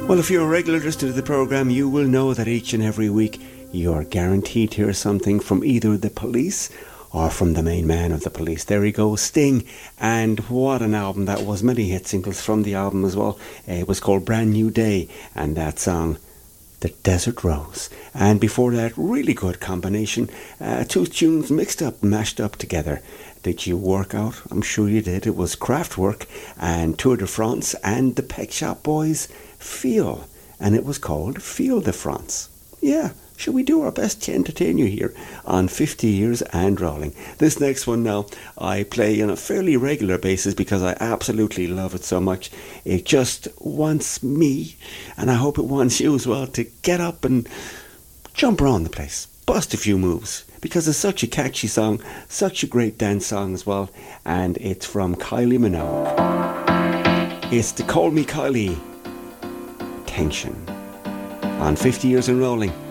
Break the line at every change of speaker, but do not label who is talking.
Well, if you're a regular listener to the programme, you will know that each and every week you're guaranteed to hear something from either the Police or from the main man of the Police. There he goes, Sting. And what an album that was. Many hit singles from the album as well. It was called Brand New Day, and that song, The Desert Rose. And before that, really good combination. Two tunes mixed up, mashed up together. Did you work out? I'm sure you did. It was Kraftwerk and Tour de France and the Pet Shop Boys' Feel. And it was called Feel de France. Yeah, shall we do our best to entertain you here on 50 Years and Rolling? This next one now, I play on a fairly regular basis because I absolutely love it so much. It just wants me, and I hope it wants you as well, to get up and jump around the place, bust a few moves, because it's such a catchy song, such a great dance song as well, and it's from Kylie Minogue. It's the Call Me Kylie Tension on 50 Years and Rolling.